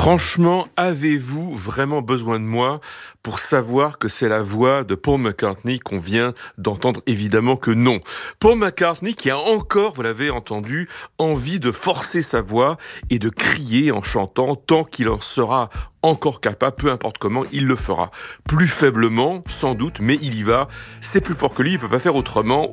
Franchement, avez-vous vraiment besoin de moi pour savoir que c'est la voix de Paul McCartney qu'on vient d'entendre? Évidemment que non. Paul McCartney qui a encore, vous l'avez entendu, envie de forcer sa voix et de crier en chantant tant qu'il en sera encore capable, peu importe comment, il le fera. Plus faiblement, sans doute, mais il y va. C'est plus fort que lui, il ne peut pas faire autrement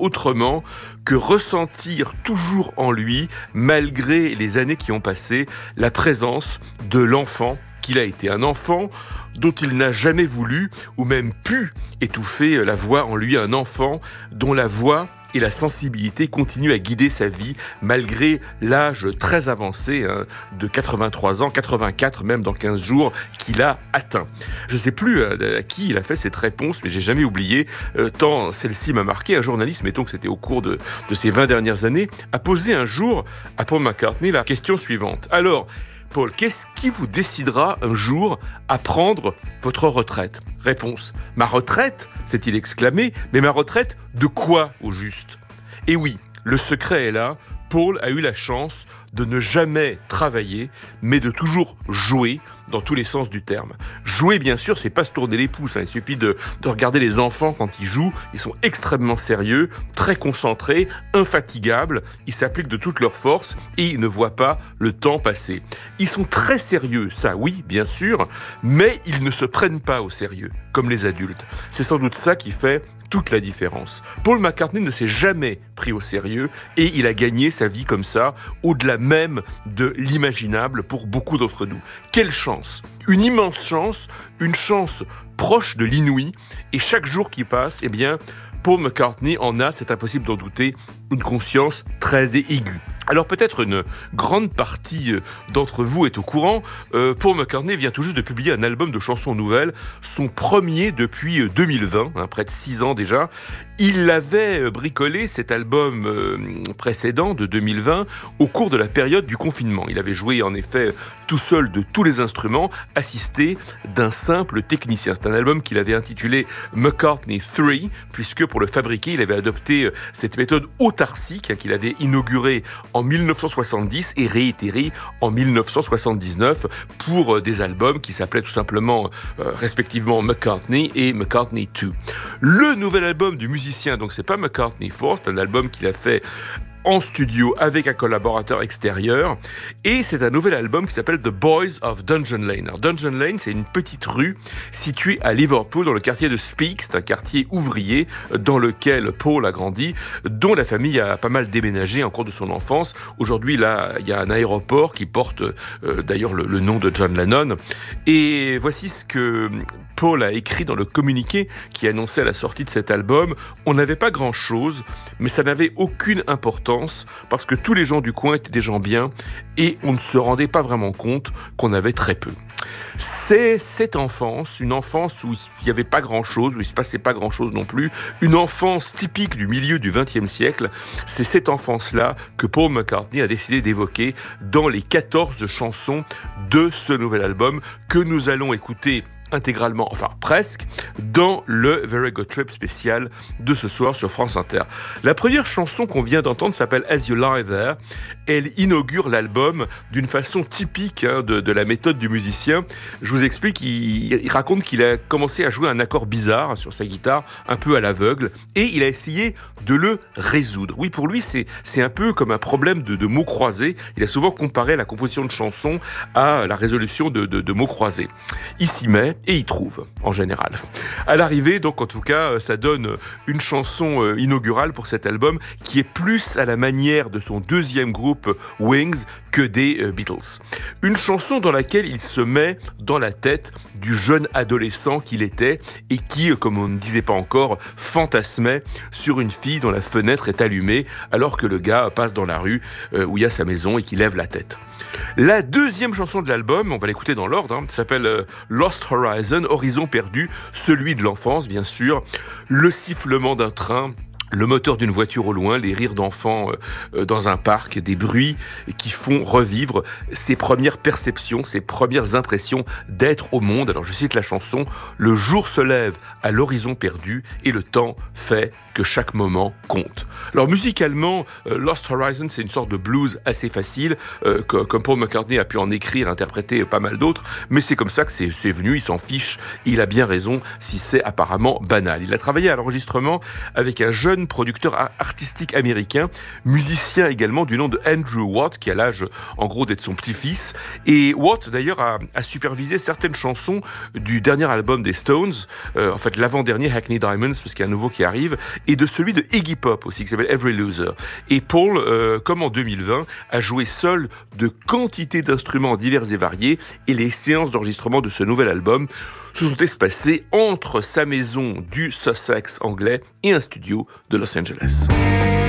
que ressentir toujours en lui, malgré les années qui ont passé, la présence de l'enfant qu'il a été. Un enfant dont il n'a jamais voulu ou même pu étouffer la voix en lui. Un enfant dont la voix et la sensibilité continuent à guider sa vie malgré l'âge très avancé de 83 ans, 84 même dans 15 jours qu'il a atteint. Je ne sais plus à qui il a fait cette réponse, mais j'ai jamais oublié, tant celle-ci m'a marqué. Un journaliste, mettons que c'était au cours de ces 20 dernières années, a posé un jour à Paul McCartney la question suivante. Alors, Paul, qu'est-ce qui vous décidera un jour à prendre votre retraite? Réponse: ma retraite, s'est-il exclamé, mais ma retraite de quoi au juste? Et oui, le secret est là. Paul a eu la chance de ne jamais travailler, mais de toujours jouer dans tous les sens du terme. Jouer, bien sûr, c'est pas se tourner les pouces. Il suffit de regarder les enfants quand ils jouent. Ils sont extrêmement sérieux, très concentrés, infatigables. Ils s'appliquent de toute leur force et ils ne voient pas le temps passer. Ils sont très sérieux, ça oui, bien sûr, mais ils ne se prennent pas au sérieux, comme les adultes. C'est sans doute ça qui fait toute la différence. Paul McCartney ne s'est jamais pris au sérieux et il a gagné sa vie comme ça, au-delà même de l'imaginable pour beaucoup d'entre nous. Quelle chance! Une immense chance, une chance proche de l'inouï, et chaque jour qui passe, Paul McCartney en a, c'est impossible d'en douter, une conscience très aiguë. Alors peut-être une grande partie d'entre vous est au courant, Paul McCartney vient tout juste de publier un album de chansons nouvelles, son premier depuis 2020, près de 6 ans déjà. Il avait bricolé cet album précédent de 2020 au cours de la période du confinement. Il avait joué en effet tout seul de tous les instruments, assisté d'un simple technicien. C'est un album qu'il avait intitulé McCartney 3, puisque pour le fabriquer, il avait adopté cette méthode autarcique qu'il avait inaugurée en 1970 et réitérée en 1979 pour des albums qui s'appelaient tout simplement respectivement McCartney et McCartney 2. Le nouvel album du musicien, donc c'est pas McCartney 4, c'est un album qu'il a fait en studio avec un collaborateur extérieur, et c'est un nouvel album qui s'appelle The Boys of Dungeon Lane. Alors, Dungeon Lane, c'est une petite rue située à Liverpool dans le quartier de Speke. C'est un quartier ouvrier dans lequel Paul a grandi, dont la famille a pas mal déménagé en cours de son enfance. Aujourd'hui, là, il y a un aéroport qui porte d'ailleurs le nom de John Lennon, et voici ce que Paul a écrit dans le communiqué qui annonçait la sortie de cet album. On n'avait pas grand-chose, mais ça n'avait aucune importance parce que tous les gens du coin étaient des gens bien et on ne se rendait pas vraiment compte qu'on avait très peu. C'est cette enfance, une enfance où il n'y avait pas grand-chose, où il ne se passait pas grand-chose non plus, une enfance typique du milieu du XXe siècle. C'est cette enfance-là que Paul McCartney a décidé d'évoquer dans les 14 chansons de ce nouvel album que nous allons écouter intégralement, enfin presque, dans le Very Good Trip spécial de ce soir sur France Inter. La première chanson qu'on vient d'entendre s'appelle As You Lie There. Elle inaugure l'album d'une façon typique de la méthode du musicien. Je vous explique, il raconte qu'il a commencé à jouer un accord bizarre sur sa guitare, un peu à l'aveugle, et il a essayé de le résoudre. Oui, pour lui, c'est un peu comme un problème de mots croisés. Il a souvent comparé la composition de chansons à la résolution de mots croisés. Il s'y met, et il trouve, en général. À l'arrivée, donc, en tout cas, ça donne une chanson inaugurale pour cet album qui est plus à la manière de son deuxième groupe Wings que des Beatles. Une chanson dans laquelle il se met dans la tête du jeune adolescent qu'il était et qui, comme on ne disait pas encore, fantasmait sur une fille dont la fenêtre est allumée alors que le gars passe dans la rue où il y a sa maison et qui lève la tête. La deuxième chanson de l'album, on va l'écouter dans l'ordre, s'appelle Lost Horizon, Horizon perdu, celui de l'enfance bien sûr, le sifflement d'un train, le moteur d'une voiture au loin, les rires d'enfants dans un parc, des bruits qui font revivre ses premières perceptions, ses premières impressions d'être au monde. Alors je cite la chanson: « Le jour se lève à l'horizon perdu et le temps fait que chaque moment compte. Alors musicalement, Lost Horizon, c'est une sorte de blues assez facile, comme Paul McCartney a pu en écrire, interpréter pas mal d'autres, mais c'est comme ça que c'est venu, il s'en fiche, il a bien raison si c'est apparemment banal. Il a travaillé à l'enregistrement avec un jeune producteur artistique américain, musicien également du nom de Andrew Watt, qui a l'âge en gros d'être son petit-fils, et Watt d'ailleurs a supervisé certaines chansons du dernier album des Stones, en fait l'avant-dernier Hackney Diamonds, parce qu'il y a un nouveau qui arrive, et de celui de Iggy Pop aussi, qui s'appelle Every Loser. Et Paul, comme en 2020, a joué seul de quantité d'instruments divers et variés, et les séances d'enregistrement de ce nouvel album se sont espacées entre sa maison du Sussex anglais et un studio de Los Angeles.